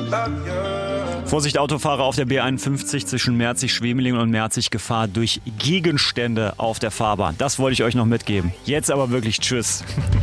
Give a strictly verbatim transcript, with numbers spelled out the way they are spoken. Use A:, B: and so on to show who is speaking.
A: Vorsicht Autofahrer auf der B einundfünfzig zwischen Merzig-Schwemelingen und Merzig, Gefahr durch Gegenstände auf der Fahrbahn. Das wollte ich euch noch mitgeben. Jetzt aber wirklich tschüss.